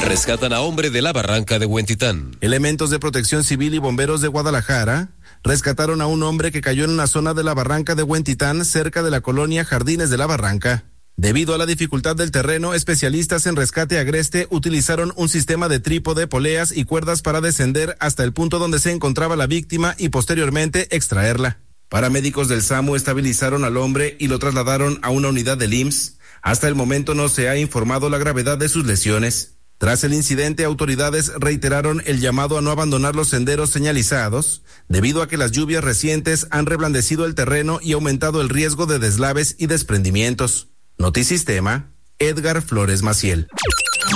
Rescatan a hombre de la barranca de Huentitán. Elementos de Protección Civil y bomberos de Guadalajara rescataron a un hombre que cayó en una zona de la barranca de Huentitán, cerca de la colonia Jardines de la Barranca. Debido a la dificultad del terreno, especialistas en rescate agreste utilizaron un sistema de trípode, poleas y cuerdas para descender hasta el punto donde se encontraba la víctima y posteriormente extraerla. Paramédicos del SAMU estabilizaron al hombre y lo trasladaron a una unidad del IMSS. Hasta el momento no se ha informado la gravedad de sus lesiones. Tras el incidente, autoridades reiteraron el llamado a no abandonar los senderos señalizados, debido a que las lluvias recientes han reblandecido el terreno y aumentado el riesgo de deslaves y desprendimientos. Notisistema, Edgar Flores Maciel.